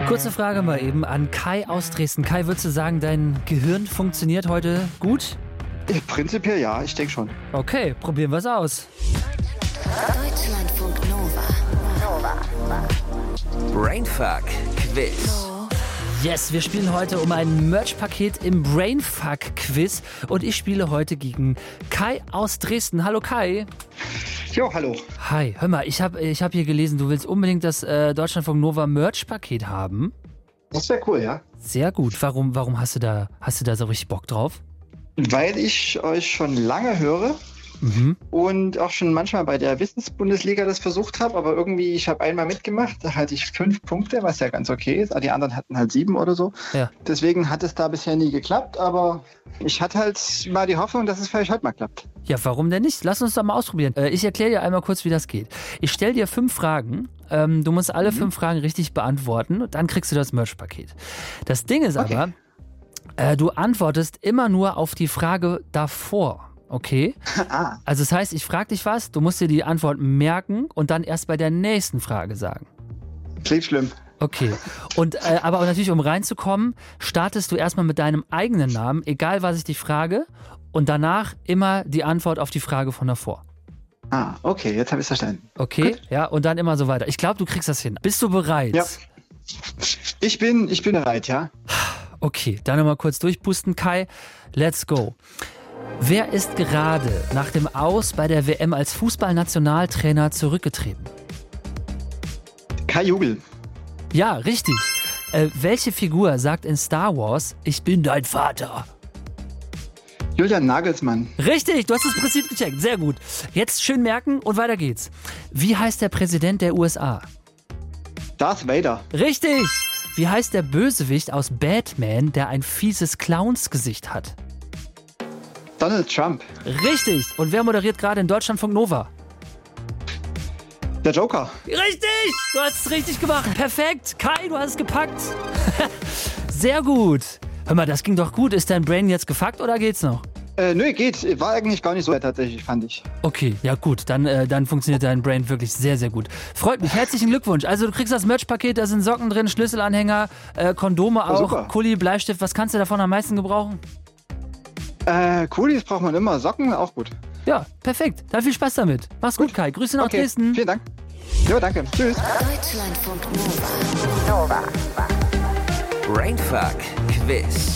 Kurze Frage mal eben an Kai aus Dresden. Kai, würdest du sagen, dein Gehirn funktioniert heute gut? Prinzipiell ja, ich denke schon. Okay, probieren wir es aus. Deutschlandfunk Nova. Brainfuck Quiz. Yes, wir spielen heute um ein Merch-Paket im Brainfuck-Quiz und ich spiele heute gegen Kai aus Dresden. Hallo Kai. Jo, hallo. Hi, hör mal, ich hab hier gelesen, du willst unbedingt das Deutschlandfunk Nova Merch-Paket haben. Das wäre cool, ja. Sehr gut. Warum hast du da so richtig Bock drauf? Weil ich euch schon lange höre und auch schon manchmal bei der Wissensbundesliga das versucht habe, aber irgendwie, ich habe einmal mitgemacht, da hatte ich 5 Punkte, was ja ganz okay ist, aber die anderen hatten halt 7 oder so. Ja. Deswegen hat es da bisher nie geklappt, aber ich hatte halt mal die Hoffnung, dass es vielleicht heute mal klappt. Ja, warum denn nicht? Lass uns doch mal ausprobieren. Ich erkläre dir einmal kurz, wie das geht. Ich stelle dir 5 Fragen. Du musst alle 5 Fragen richtig beantworten und dann kriegst du das Merch-Paket. Das Ding ist aber, du antwortest immer nur auf die Frage davor. Okay? Also das heißt, ich frage dich was, du musst dir die Antwort merken und dann erst bei der nächsten Frage sagen. Klingt schlimm. Okay. Und aber natürlich, um reinzukommen, startest du erstmal mit deinem eigenen Namen, egal was ich dich frage, und danach immer die Antwort auf die Frage von davor. Okay, jetzt habe ich es verstanden. Okay? Gut. Ja, und dann immer so weiter. Ich glaube, du kriegst das hin. Bist du bereit? Ja. Ich bin bereit, ja. Okay, dann nochmal kurz durchpusten, Kai. Let's go. Wer ist gerade nach dem Aus bei der WM als Fußballnationaltrainer zurückgetreten? Kai Jubel. Ja, richtig. Welche Figur sagt in Star Wars, ich bin dein Vater? Julian Nagelsmann. Richtig, du hast das Prinzip gecheckt. Sehr gut. Jetzt schön merken und weiter geht's. Wie heißt der Präsident der USA? Darth Vader. Richtig. Wie heißt der Bösewicht aus Batman, der ein fieses Clownsgesicht hat? Donald Trump. Richtig. Und wer moderiert gerade in Deutschlandfunk Nova? Der Joker. Richtig. Du hast es richtig gemacht. Perfekt. Kai, du hast es gepackt. Sehr gut. Hör mal, das ging doch gut. Ist dein Brain jetzt gefuckt oder geht's noch? Nö, geht. War eigentlich gar nicht so tatsächlich, fand ich. Okay, ja gut, dann funktioniert dein Brain wirklich sehr, sehr gut. Freut mich, herzlichen Glückwunsch. Also du kriegst das Merch-Paket, da sind Socken drin, Schlüsselanhänger, Kondome auch, super. Kuli, Bleistift. Was kannst du davon am meisten gebrauchen? Kulis braucht man immer, Socken auch gut. Ja, perfekt. Dann viel Spaß damit. Mach's gut, Kai. Grüße nach Dresden. Vielen Dank. Jo, danke. Tschüss. Deutschlandfunk Nova. Brainfuck Quiz.